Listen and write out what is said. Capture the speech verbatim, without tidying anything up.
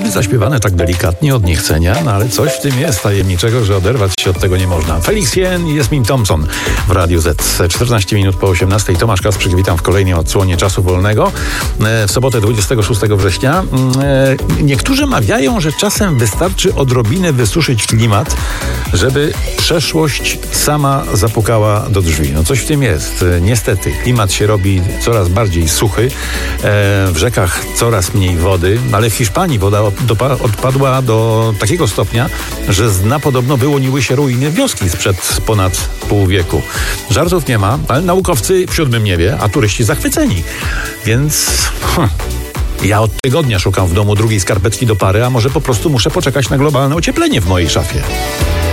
niby zaśpiewane tak delikatnie od niechcenia, no ale coś w tym jest tajemniczego, że oderwać się od tego nie można. Felix Jen i Jasmin Thompson w Radiu Z. czternaście minut po osiemnastej. Tomasz Kasprzyk, witam w kolejnej odsłonie Czasu Wolnego. W sobotę dwudziestego szóstego września. Niektórzy mawiają, że czasem wystarczy odrobinę wysuszyć klimat, żeby przeszłość sama zapukała do drzwi. No coś w tym jest. Niestety, klimat się robi coraz bardziej suchy, w rzekach coraz mniej wody, ale w Hiszpanii woda odpadła do takiego stopnia, że z dna podobno wyłoniły się ruiny wioski sprzed ponad pół wieku. Żartów nie ma, ale naukowcy w siódmym niebie, a turyści zachwyceni. Więc... Hm. Ja od tygodnia szukam w domu drugiej skarpetki do pary, a może po prostu muszę poczekać na globalne ocieplenie w mojej szafie.